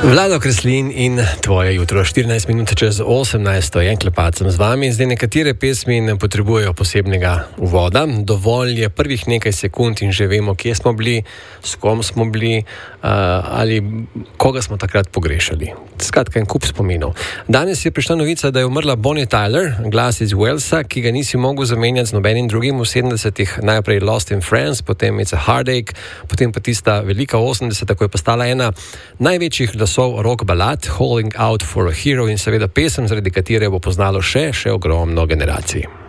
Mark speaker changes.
Speaker 1: Vlado Kreslin in tvoje jutro, 14 minut čez 18, en klepacem z vami. Zdaj nekatere pesmi ne potrebujejo posebnega uvoda, dovolj je prvih nekaj sekund in že vemo, kje smo bili, s kom smo bili ali koga smo takrat pogrešali. Skratka, en kup spominov. Danes je prišla novica, da je umrla Bonnie Tyler, glas iz Walesa, ki ga nisi mogel zamenjati z nobenim drugim v 70-ih, najprej Lost in Friends, potem It's a Heartache, potem pa tista velika 80-ta, ko je postala ena največjih glasov rock balad, Calling Out for a Hero, in seveda pesem, zaradi katere bo poznalo še ogromno generacij.